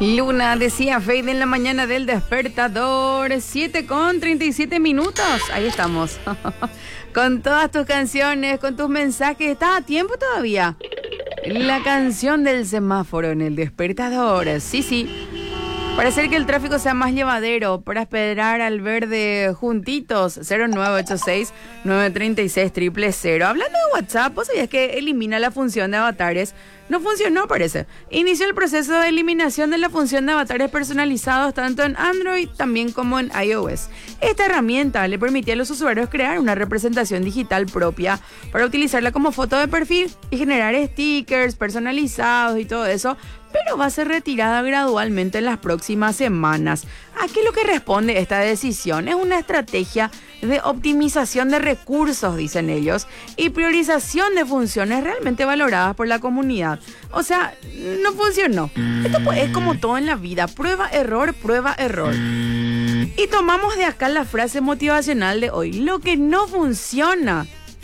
Luna decía Fade en la mañana del despertador, 7:37. Ahí estamos. Con todas tus canciones, con tus mensajes. ¿Estás a tiempo todavía? La canción del semáforo en el despertador. Sí. Para hacer que el tráfico sea más llevadero, para esperar al verde juntitos, 0986-936-000. Hablando de WhatsApp, ¿vos sabías que elimina la función de avatares? No funcionó, parece. Inició el proceso de eliminación de la función de avatares personalizados tanto en Android también como en iOS. Esta herramienta le permitía a los usuarios crear una representación digital propia para utilizarla como foto de perfil y generar stickers personalizados y todo eso, pero va a ser retirada gradualmente en las próximas semanas. ¿A qué es lo que responde esta decisión? Es una estrategia de optimización de recursos, dicen ellos, y priorización de funciones realmente valoradas por la comunidad. O sea, no funcionó. Esto pues, es como todo en la vida, prueba, error, prueba, error. Y tomamos de acá la frase motivacional de hoy: lo que no funciona